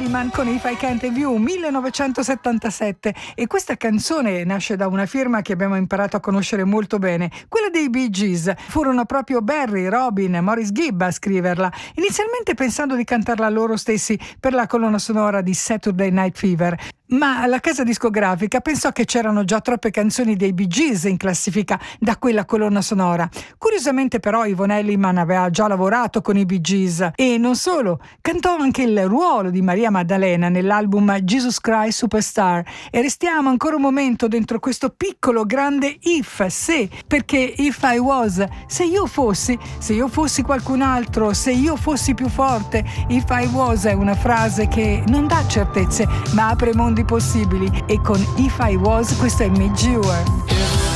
Elliman con If I Can't Have You, 1977, e questa canzone nasce da una firma che abbiamo imparato a conoscere molto bene, quella dei Bee Gees. Furono proprio Barry, Robin e Maurice Gibb a scriverla, inizialmente pensando di cantarla loro stessi per la colonna sonora di Saturday Night Fever. Ma la casa discografica pensò che c'erano già troppe canzoni dei Bee Gees in classifica da quella colonna sonora. Curiosamente però Yvonne Elliman aveva già lavorato con i Bee Gees e non solo, cantò anche il ruolo di Maria Maddalena nell'album Jesus Christ Superstar. E restiamo ancora un momento dentro questo piccolo grande if, se, perché if I was, se io fossi qualcun altro, se io fossi più forte. If I was è una frase che non dà certezze ma apre mondi possibili, e con If I Was questo è Made You.